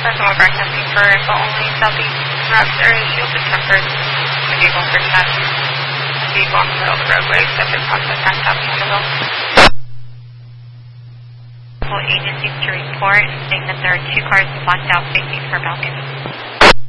Personal broadcasting for info only. Southeast routes are shielded tempered. The vehicle for test. Vehicle on the middle of the roadway. Subject process back up Canterville. Agencies to report saying that there are 2 cars blacked out facing for balcony.